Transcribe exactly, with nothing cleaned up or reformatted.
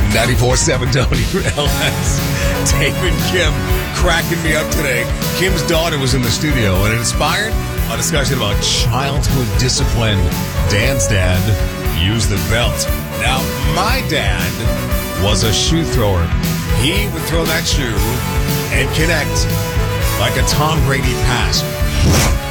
ninety-four point seven W L S. Dave and Kim cracking me up today. Kim's daughter was in the studio and it inspired a discussion about childhood discipline. Dan's dad used the belt. Now, my dad was a shoe thrower. He would throw that shoe and connect like a Tom Brady pass.